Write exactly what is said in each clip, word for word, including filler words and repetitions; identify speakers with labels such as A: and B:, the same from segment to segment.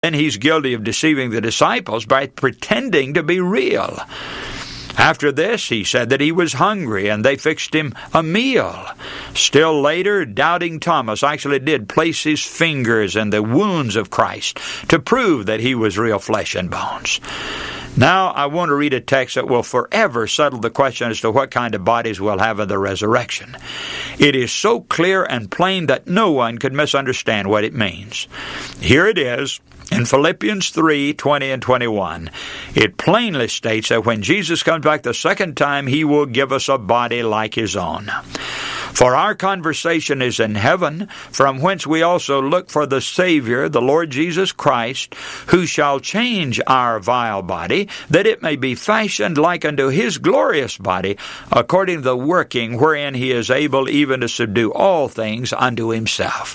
A: then he's guilty of deceiving the disciples by pretending to be real. After this, he said that he was hungry, and they fixed him a meal. Still later, doubting Thomas actually did place his fingers in the wounds of Christ to prove that he was real flesh and bones. Now, I want to read a text that will forever settle the question as to what kind of bodies we'll have in the resurrection. It is so clear and plain that no one could misunderstand what it means. Here it is. In Philippians three, twenty and twenty-one, it plainly states that when Jesus comes back the second time, he will give us a body like his own. For our conversation is in heaven, from whence we also look for the Savior, the Lord Jesus Christ, who shall change our vile body, that it may be fashioned like unto his glorious body, according to the working wherein he is able even to subdue all things unto himself.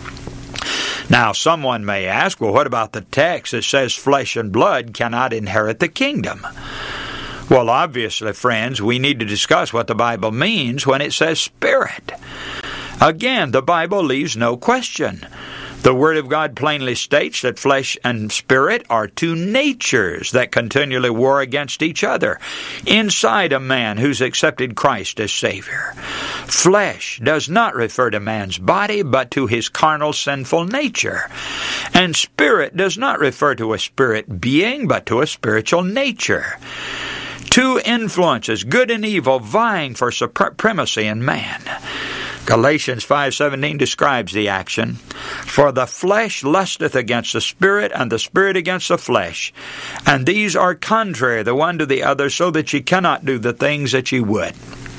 A: Now, someone may ask, well, what about the text that says flesh and blood cannot inherit the kingdom? Well, obviously, friends, we need to discuss what the Bible means when it says spirit. Again, the Bible leaves no question. The Word of God plainly states that flesh and spirit are two natures that continually war against each other inside a man who's accepted Christ as Savior. Flesh does not refer to man's body, but to his carnal sinful nature. And spirit does not refer to a spirit being, but to a spiritual nature. Two influences, good and evil, vying for supremacy in man. Galatians five seventeen describes the action. For the flesh lusteth against the spirit, and the spirit against the flesh. And these are contrary the one to the other, so that ye cannot do the things that ye would.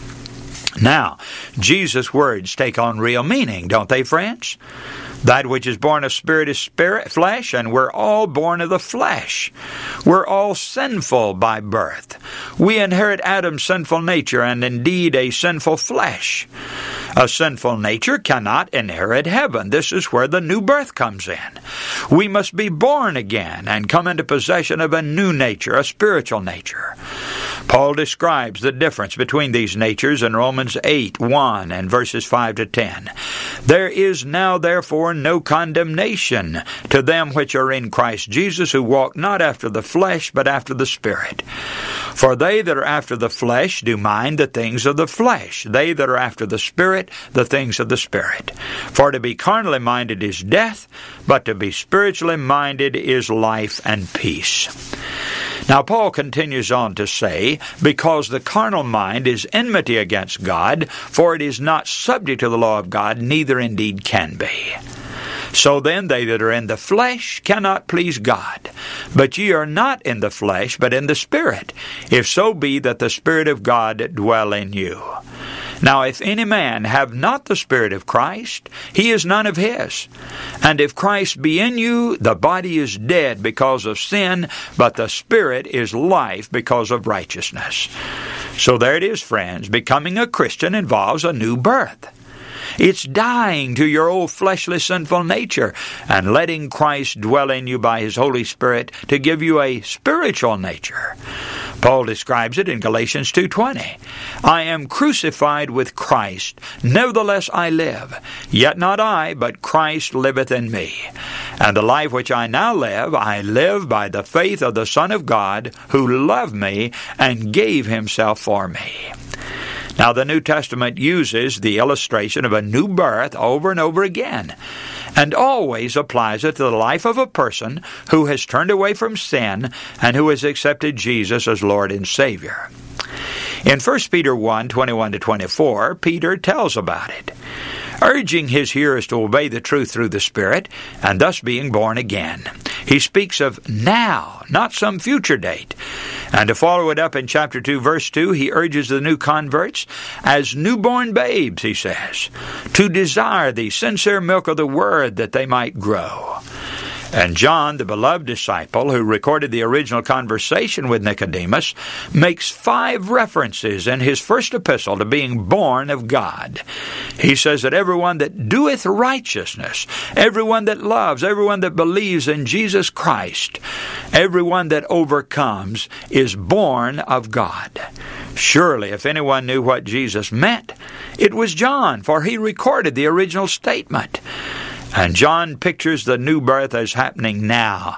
A: Now, Jesus' words take on real meaning, don't they, friends? That which is born of spirit is spirit, flesh, and we're all born of the flesh. We're all sinful by birth. We inherit Adam's sinful nature and indeed a sinful flesh. A sinful nature cannot inherit heaven. This is where the new birth comes in. We must be born again and come into possession of a new nature, a spiritual nature. Paul describes the difference between these natures in Romans eight, one and verses five to ten. There is now therefore no condemnation to them which are in Christ Jesus, who walk not after the flesh, but after the Spirit. For they that are after the flesh do mind the things of the flesh, they that are after the Spirit, the things of the Spirit. For to be carnally minded is death, but to be spiritually minded is life and peace. Now Paul continues on to say, because the carnal mind is enmity against God, for it is not subject to the law of God, neither indeed can be. So then they that are in the flesh cannot please God. But ye are not in the flesh, but in the Spirit, if so be that the Spirit of God dwell in you. Now if any man have not the Spirit of Christ, he is none of his. And if Christ be in you, the body is dead because of sin, but the Spirit is life because of righteousness. So there it is, friends. Becoming a Christian involves a new birth. It's dying to your old fleshly sinful nature and letting Christ dwell in you by His Holy Spirit to give you a spiritual nature. Paul describes it in Galatians two twenty. I am crucified with Christ, nevertheless I live. Yet not I, but Christ liveth in me. And the life which I now live, I live by the faith of the Son of God, who loved me and gave Himself for me. Now, the New Testament uses the illustration of a new birth over and over again, and always applies it to the life of a person who has turned away from sin and who has accepted Jesus as Lord and Savior. In First Peter one, twenty-one to twenty-four, Peter tells about it, urging his hearers to obey the truth through the Spirit, and thus being born again. He speaks of now, not some future date. And to follow it up in chapter two, verse two, he urges the new converts, as newborn babes, he says, to desire the sincere milk of the Word that they might grow. And John, the beloved disciple who recorded the original conversation with Nicodemus, makes five references in his first epistle to being born of God. He says that everyone that doeth righteousness, everyone that loves, everyone that believes in Jesus Christ, everyone that overcomes is born of God. Surely, if anyone knew what Jesus meant, it was John, for he recorded the original statement. And John pictures the new birth as happening now,